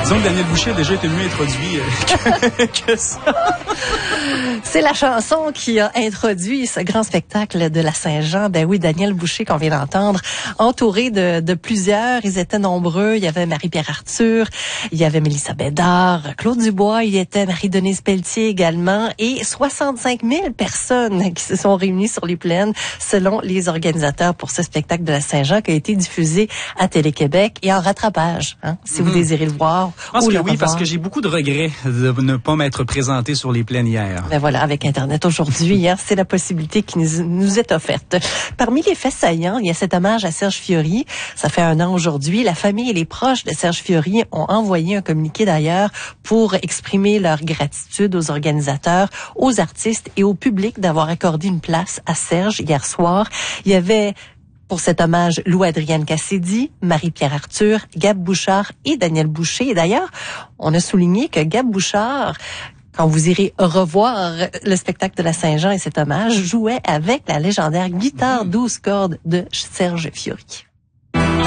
Disons que Daniel Boucher a déjà été mieux introduit que ça. C'est la chanson qui a introduit ce grand spectacle de la Saint-Jean. Ben oui, Daniel Boucher qu'on vient d'entendre, entouré de plusieurs. Ils étaient nombreux. Il y avait Marie-Pierre Arthur, il y avait Mélissa Bédard, Claude Dubois, il y était Marie-Denise Pelletier également, et 65 000 personnes qui se sont réunies sur les plaines selon les organisateurs pour ce spectacle de la Saint-Jean qui a été diffusé à Télé-Québec et en rattrapage, si vous désirez le voir. Je pense que oui, parce que j'ai beaucoup de regrets de ne pas m'être présenté sur les plaines hier. Ben voilà, avec Internet aujourd'hui, c'est la possibilité qui nous est offerte. Parmi les faits saillants, il y a cet hommage à Serge Fiori. Ça fait 1 an aujourd'hui. La famille et les proches de Serge Fiori ont envoyé un communiqué d'ailleurs pour exprimer leur gratitude aux organisateurs, aux artistes et au public d'avoir accordé une place à Serge hier soir. Il y avait pour cet hommage Lou-Adrienne Cassidy, Marie-Pierre Arthur, Gab Bouchard et Daniel Boucher. Et d'ailleurs, on a souligné que Gab Bouchard, quand vous irez revoir le spectacle de la Saint-Jean et cet hommage, jouait avec la légendaire guitare 12 cordes de Serge Fiori.